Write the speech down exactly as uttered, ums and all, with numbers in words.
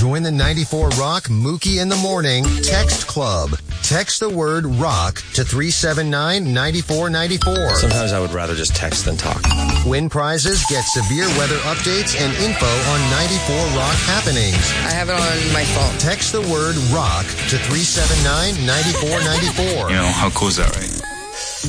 Join the ninety-four Rock Mookie in the Morning Text Club. Text the word rock to three seven nine, nine four nine four. Sometimes I would rather just text than talk. Win prizes, get severe weather updates, and info on ninety-four Rock happenings. I have it on my phone. Text the word rock to three seven nine, nine four nine four. You know, how cool is that, right?